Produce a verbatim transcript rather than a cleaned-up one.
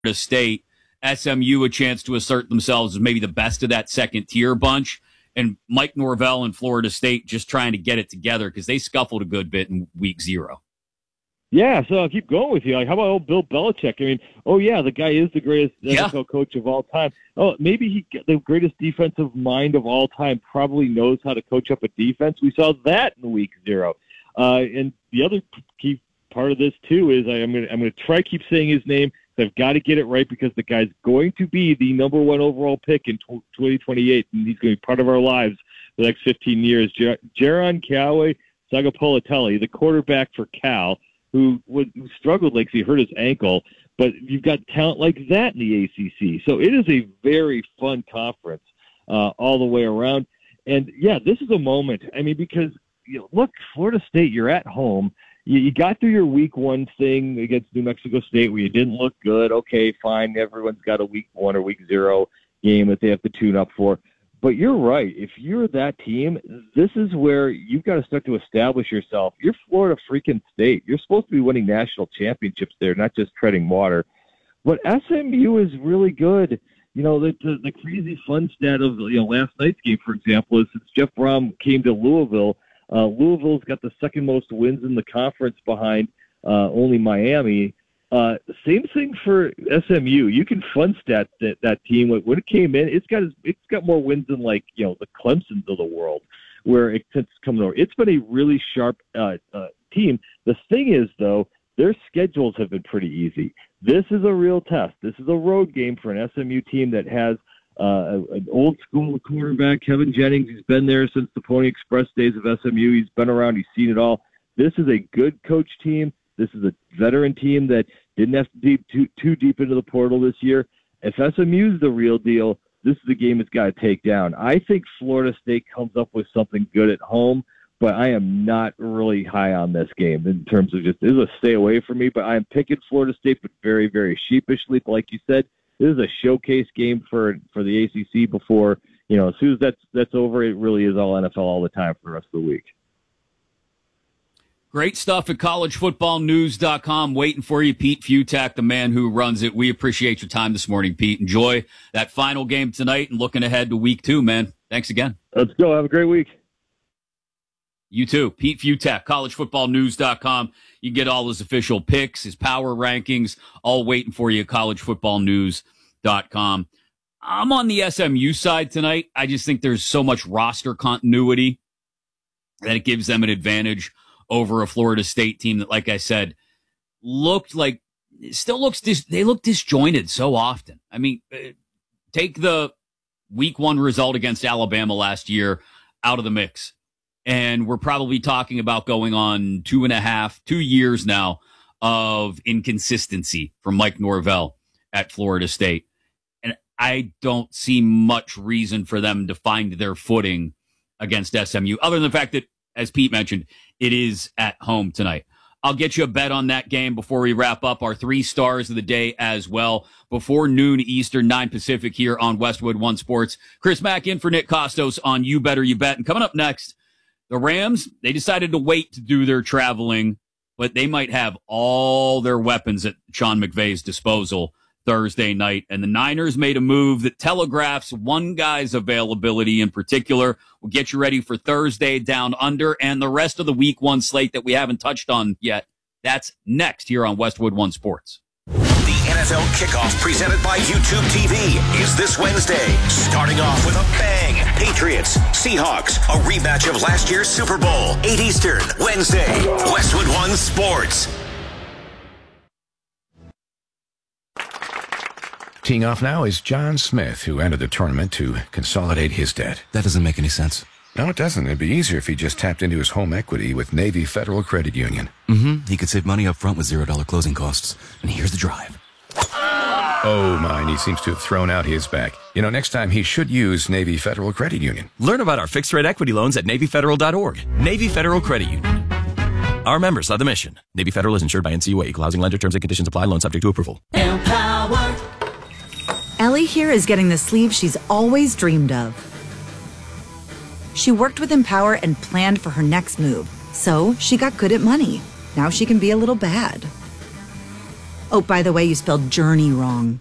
State, S M U a chance to assert themselves as maybe the best of that second tier bunch, and Mike Norvell and Florida State just trying to get it together because they scuffled a good bit in week zero. Yeah, so I'll keep going with you. Like, how about old Bill Belichick? I mean, oh yeah, the guy is the greatest yeah. N F L coach of all time. Oh, maybe he the greatest defensive mind of all time. Probably knows how to coach up a defense. We saw that in week zero. Uh, and the other key part of this too is I, I'm going I'm going to try keep saying his name. I've got to get it right because the guy's going to be the number one overall pick in twenty twenty-eight, and he's going to be part of our lives for the next fifteen years. Jer- Jaron Callaway Sagapolatelli, the quarterback for Cal, who, was, who struggled like he hurt his ankle, but you've got talent like that in the A C C. So it is a very fun conference uh, all the way around. And, yeah, this is a moment. I mean, because, you know, look, Florida State, you're at home. You, you got through your week one thing against New Mexico State where you didn't look good. Okay, fine. Everyone's got a week one or week zero game that they have to tune up for. But you're right. If you're that team, this is where you've got to start to establish yourself. You're Florida freaking State. You're supposed to be winning national championships there, not just treading water. But S M U is really good. You know, the, the, the crazy fun stat of you know last night's game, for example, is since Jeff Brom came to Louisville, Uh, Louisville's got the second most wins in the conference behind uh, only Miami. Uh, same thing for S M U. You can fun stat that, that team. When it came in, it's got it's got more wins than like you know the Clemsons of the world, where it, it's coming over. It's been a really sharp uh, uh, team. The thing is, though, their schedules have been pretty easy. This is a real test. This is a road game for an S M U team that has Uh, an old school quarterback, Kevin Jennings. He's been there since the Pony Express days of S M U. He's been around. He's seen it all. This is a good coach team. This is a veteran team that didn't have to deep too, too deep into the portal this year. If S M U's the real deal, this is the game it's got to take down. I think Florida State comes up with something good at home, but I am not really high on this game in terms of just, this is a stay away from me, but I am picking Florida State, but very, very sheepishly. Like you said, this is a showcase game for for the A C C before, you know, as soon as that's, that's over, it really is all N F L all the time for the rest of the week. Great stuff at college football news dot com. Waiting for you, Pete Fiutak, the man who runs it. We appreciate your time this morning, Pete. Enjoy that final game tonight and looking ahead to week two, man. Thanks again. Let's go. Have a great week. You too. Pete Fiutak, college football news dot com. You can get all his official picks, his power rankings, all waiting for you at college football news dot com. I'm on the S M U side tonight. I just think there's so much roster continuity that it gives them an advantage over a Florida State team that, like I said, looked like, still looks, dis, they look disjointed so often. I mean, take the week one result against Alabama last year out of the mix. And we're probably talking about going on two and a half, two years now of inconsistency from Mike Norvell at Florida State. And I don't see much reason for them to find their footing against S M U, other than the fact that, as Pete mentioned, it is at home tonight. I'll get you a bet on that game before we wrap up our three stars of the day as well. Before noon Eastern, nine Pacific here on Westwood One Sports. Chris Mack in for Nick Costos on You Better You Bet. And coming up next, the Rams, they decided to wait to do their traveling, but they might have all their weapons at Sean McVay's disposal Thursday night. And the Niners made a move that telegraphs one guy's availability in particular. We'll get you ready for Thursday down under and the rest of the week one slate that we haven't touched on yet. That's next here on Westwood One Sports. The N F L kickoff presented by YouTube T V is this Wednesday. Starting off with a bang. Patriots, Seahawks, a rematch of last year's Super Bowl. eight Eastern, Wednesday. Westwood One Sports. Teeing off now is John Smith, who entered the tournament to consolidate his debt. That doesn't make any sense. No, it doesn't. It'd be easier if he just tapped into his home equity with Navy Federal Credit Union. Mm-hmm. He could save money up front with zero dollar closing costs. And here's the drive. Oh, mine. He seems to have thrown out his back. You know, next time he should use Navy Federal Credit Union. Learn about our fixed-rate equity loans at Navy Federal dot org. Navy Federal Credit Union. Our members love the mission. Navy Federal is insured by N C U A. Equal housing lender. Terms and conditions apply. Loan subject to approval. Empower. Ellie here is getting the sleeve she's always dreamed of. She worked with Empower and planned for her next move. So she got good at money. Now she can be a little bad. Oh, by the way, you spelled journey wrong.